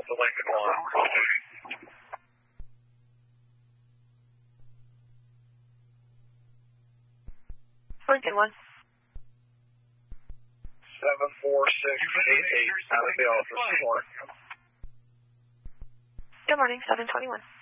the Lincoln one. Lincoln 1. 74688 out of the office. Good morning. Good morning, 721.